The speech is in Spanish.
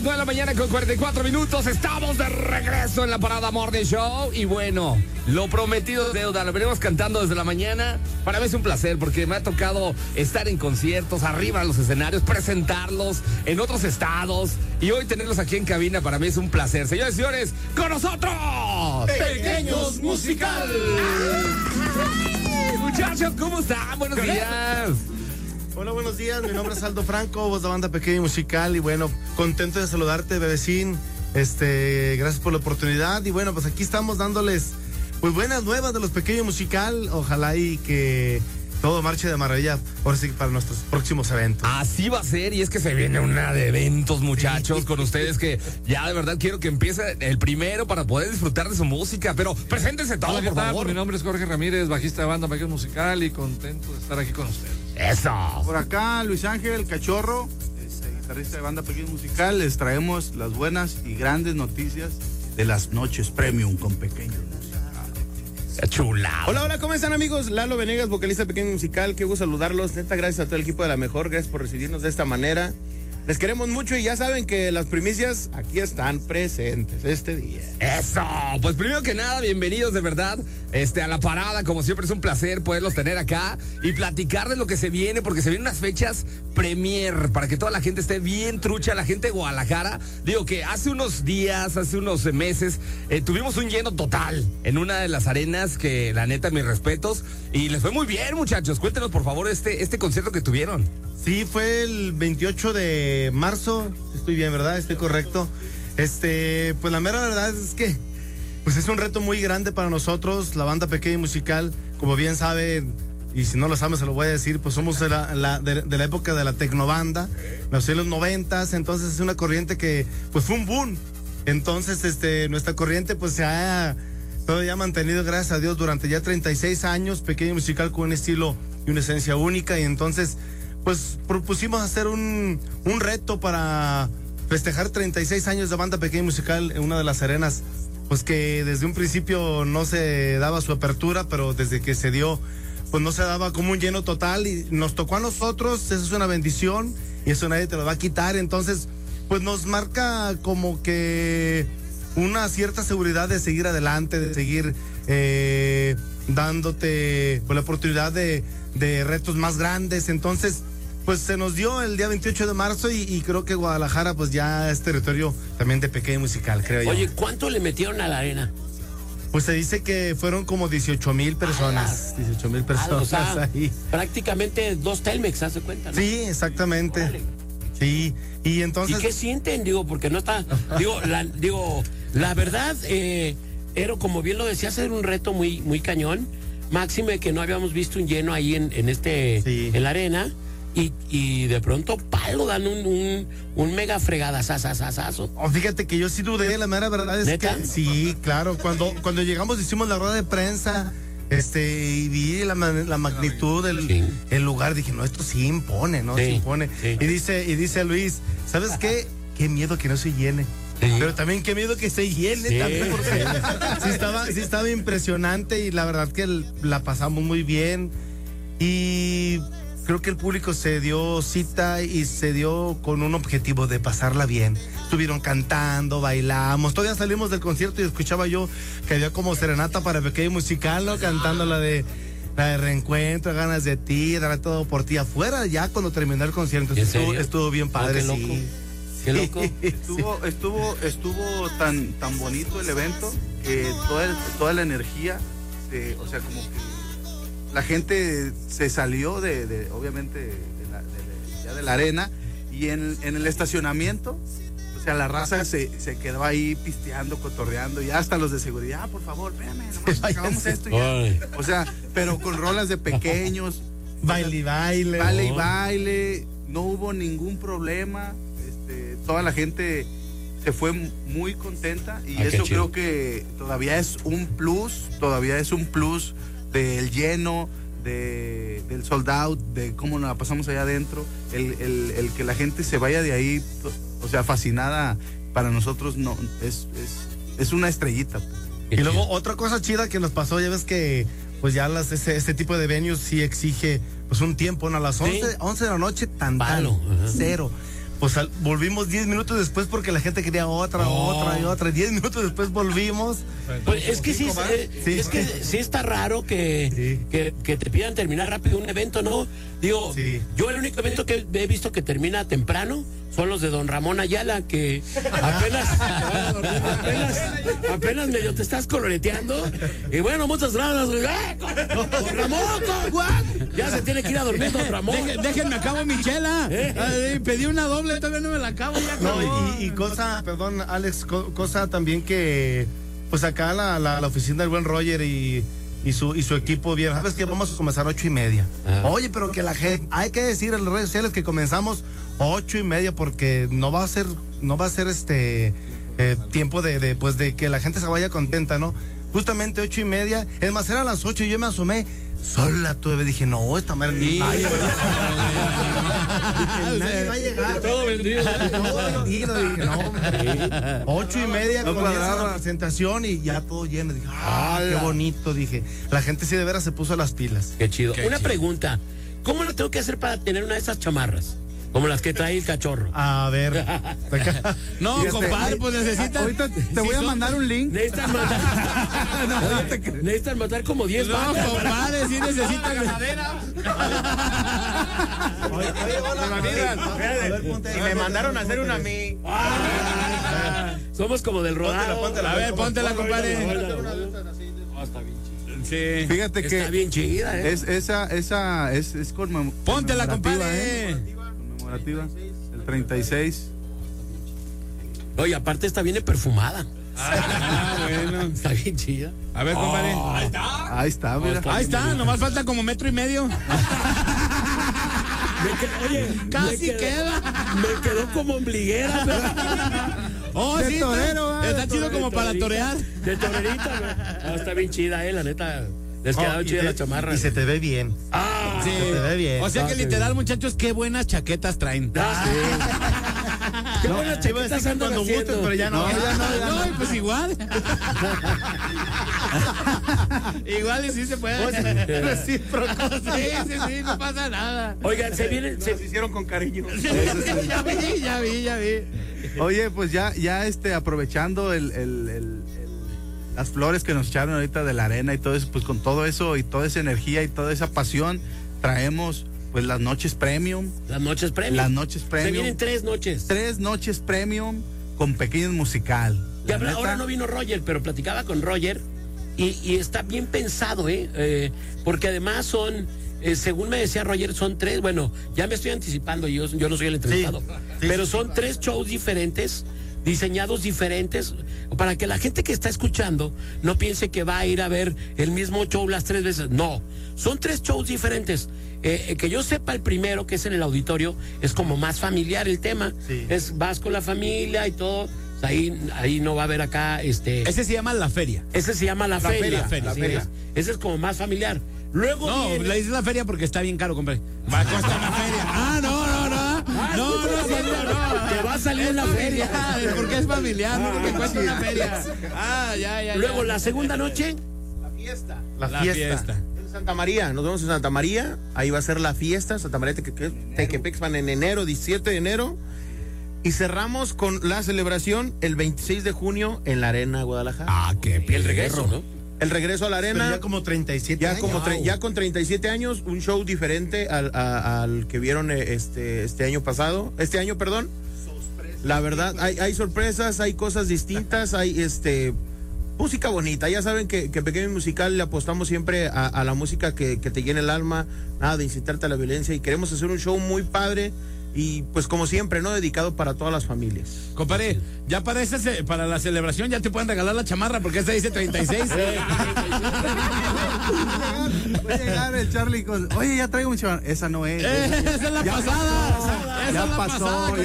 9 de la mañana con 44 minutos. Estamos de regreso en la Parada Morning Show. Y bueno, lo prometido es deuda. Lo venimos cantando desde la mañana. Para mí es un placer porque me ha tocado estar en conciertos, arriba en los escenarios, presentarlos en otros estados. Y hoy tenerlos aquí en cabina para mí es un placer. Señores y señores, con nosotros, Pequeños Musical. Muchachos, ¿cómo están? Buenos días. Hola, buenos días, mi nombre es Aldo Franco, voz de banda Pequeño Musical y bueno, contento de saludarte, bebecín, gracias por la oportunidad y bueno, pues aquí estamos dándoles pues buenas nuevas de los Pequeño Musical, ojalá y que todo marche de maravilla, ahora sí para nuestros próximos eventos. Así va a ser, y es que se viene una de eventos, muchachos, con ustedes que ya de verdad quiero que empiece el primero para poder disfrutar de su música, pero preséntense todos, Hola, por favor. Mi nombre es Jorge Ramírez, bajista de banda Pequeño Musical y contento de estar aquí con ustedes. Eso. Por acá, Luis Ángel Cachorro, guitarrista de banda Pequeño Musical. Les traemos las buenas y grandes noticias de las noches premium con Pequeño Musical. Chula. Hola, ¿cómo están, amigos? Lalo Venegas, vocalista de Pequeño Musical, qué gusto saludarlos. Neta, gracias a todo el equipo de La Mejor, gracias por recibirnos de esta manera. Les queremos mucho y ya saben que las primicias aquí están presentes este día. Eso, pues primero que nada, bienvenidos de verdad a la parada, como siempre es un placer poderlos tener acá y platicar de lo que se viene, porque se vienen unas fechas premier, para que toda la gente esté bien trucha, la gente de Guadalajara. Digo que hace unos días, hace unos meses, tuvimos un lleno total en una de las arenas que la neta, mis respetos, y les fue muy bien, muchachos. Cuéntenos por favor este concierto que tuvieron. Sí, fue el 28 de marzo, estoy bien, ¿verdad? Estoy correcto. Pues la mera verdad es que pues es un reto muy grande para nosotros, la banda Pequeño Musical, como bien saben, y si no lo saben se lo voy a decir, pues somos de la época de la tecnobanda, nació en los 90s, entonces es una corriente que pues fue un boom. Entonces nuestra corriente pues se ha todavía mantenido, gracias a Dios, durante ya 36 años, Pequeño Musical con un estilo y una esencia única, y entonces pues propusimos hacer un reto para festejar 36 años de banda Pequeño Musical en una de las arenas, pues que desde un principio no se daba su apertura, pero desde que se dio, pues no se daba como un lleno total y nos tocó a nosotros, eso es una bendición y eso nadie te lo va a quitar, entonces pues nos marca como que una cierta seguridad de seguir adelante, de seguir dándote pues, la oportunidad de retos más grandes, entonces pues se nos dio el día 28 de marzo y creo que Guadalajara pues ya es territorio también de Pequeño Musical, creo yo. Oye, ¿cuánto le metieron a la arena? Pues se dice que fueron como 18,000 personas. 18,000 personas o sea, ahí. Prácticamente 2 Telmex, ¿hace cuenta? ¿No? Sí, exactamente. Órale. Sí, y entonces... ¿Y qué sienten? Digo, porque no está... la verdad, era como bien lo decías, era un reto muy, muy cañón. Máxime que no habíamos visto un lleno ahí en la arena. Y de pronto, palo, dan un mega fregadazazazazo. Fíjate que yo sí dudé, la mera verdad es ¿Neta? que sí, claro, cuando llegamos hicimos la rueda de prensa, y vi la magnitud del lugar, dije, no, esto sí impone, ¿no? Sí impone. Sí. Y dice Luis, ¿sabes qué? Qué miedo que no se llene. Sí. Pero también qué miedo que se llene también, porque sí estaba impresionante y la verdad que la pasamos muy bien y creo que el público se dio cita y se dio con un objetivo de pasarla bien. Estuvieron cantando, bailamos, todavía salimos del concierto y escuchaba yo que había como serenata para Pequeño Musical, ¿no? Cantando la de Reencuentro, Ganas de Ti, Daré Todo por Ti afuera, ya cuando terminó el concierto. Estuvo bien padre, qué loco. Sí. Qué loco. Estuvo tan bonito el evento que toda la energía, o sea, como que la gente se salió obviamente de la arena y en el estacionamiento, o sea, la raza se quedó ahí pisteando, cotorreando y hasta los de seguridad, por favor, espérame, nomás acabamos esto ya. O sea, pero con rolas de pequeños. Baile, no hubo ningún problema, toda la gente se fue muy contenta y eso creo que todavía es un plus del lleno, del sold out, de cómo nos la pasamos allá adentro, el que la gente se vaya de ahí, o sea, fascinada, para nosotros no es una estrellita. Y luego otra cosa chida que nos pasó, ya ves que pues ya este tipo de venues sí exige pues un tiempo, ¿no? A las 11 de la noche, cero. pues volvimos 10 minutos después porque la gente quería otra. 10 minutos después volvimos. Pues es que sí está raro que te pidan terminar rápido un evento, ¿no? Digo, yo el único evento que he visto que termina temprano son los de Don Ramón Ayala, que apenas medio te estás coloreteando. Y bueno, muchas gracias. Don Ramón, ya se tiene que ir a dormir Don Ramón. Déjenme acabo mi chela. Pedí una doble, todavía no me la acabo. Y cosa, perdón, Alex, cosa también que, pues acá la oficina del buen Roger y su equipo bien, sabes que vamos a comenzar 8:30. Oye, pero que la gente, hay que decir en las redes sociales que comenzamos 8:30 porque no va a ser tiempo de que la gente se vaya contenta, ¿no? Justamente 8:30, es más, eran las 8 y yo me asomé. Sola tuve, dije, no, esta madre nadie va a llegar. Todo vendido. Dije, no, 8:30 comienza la presentación y ya todo lleno. Dije, qué bonito, dije. La gente sí de veras se puso las pilas. Qué chido. Una pregunta, ¿cómo lo tengo que hacer para tener una de esas chamarras? Como las que trae el cachorro. A ver. No, compadre, pues necesitas. Ahorita te voy a mandar un link. Necesitan matar como 10 No, vacas. compadre, sí necesitan. Y me mandaron a hacer una a mí. Somos como del rodado. A ver, póntela, compadre. Sí. Fíjate que Está bien chida, ¿eh? esa es Póntela, conmemorativa, compadre. Conmemorativa, el 36. Oye, aparte esta viene perfumada. Bueno. Está bien chida. A ver, compadre. Ahí está, mira. Ahí está, nomás falta como 1.5 metros. Oye, Casi queda. Me quedó como ombliguera. Pero... Oh, De sí, torero, está chido como para torear. De torerita, ¿no? Está bien chida, la neta. Les quedó chida la chamarra. Y se te ve bien. Sí. Se te ve bien. O sea que literal, muchachos, qué buenas chaquetas traen. Qué buenas chaquetas andan cuando haciendo. gustes, pero ya no. No, pues igual. Igual y sí se puede. Sí, no pasa nada. Oigan, se hicieron con cariño. Ya vi. Oye, pues ya aprovechando las flores que nos echaron ahorita de la arena y todo eso, pues con todo eso y toda esa energía y toda esa pasión, traemos pues las noches premium. Las noches premium. Se vienen 3 noches. 3 noches premium con pequeños musical. Ahora no vino Roger, pero platicaba con Roger y está bien pensado, porque además son, según me decía Roger, son 3, bueno, ya me estoy anticipando, yo no soy el entrevistado, pero son 3 shows diferentes, diseñados diferentes, para que la gente que está escuchando no piense que va a ir a ver el mismo show las 3 veces. No, son 3 shows diferentes. Que yo sepa, el primero, que es en el auditorio, es como más familiar el tema. Sí. Vas con la familia y todo. Ahí no va a haber acá. Ese se llama La Feria. Ese se llama La Feria. La feria. Ese es como más familiar. Luego no, le dices La Feria porque está bien caro, compadre. Va a costar la feria. No. Te va a salir en la feria. Porque es familiar, no porque cuesta una feria. Ya. Luego, la segunda noche. La fiesta. En Santa María, nos vemos en Santa María. Ahí va a ser la fiesta. Santa María Tequepexpan en enero, 17 de enero. Y cerramos con la celebración el 26 de junio en la Arena Guadalajara. Qué el regreso, ¿no? El regreso a la arena. Pero ya como 37 años. Ya con 37 años, un show diferente al que vieron este año pasado. Este año, perdón. La verdad, hay sorpresas, hay cosas distintas, hay música bonita. Ya saben que Pequeño Musical le apostamos siempre a la música que te llene el alma, nada de incitarte a la violencia, y queremos hacer un show muy padre. Y pues como siempre, ¿no? Dedicado para todas las familias. Compadre, ya para la celebración ya te pueden regalar la chamarra porque esta dice 36. Va a llegar el Charlie con, oye, ya traigo un chamarra. Esa no es. Esa es la pasada. Ya pasó.